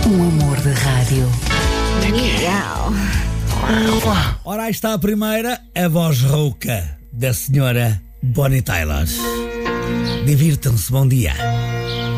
Um amor de rádio. Ora, aí está a primeira, a voz rouca da senhora Bonnie Tyler. Divirtam-se, bom dia.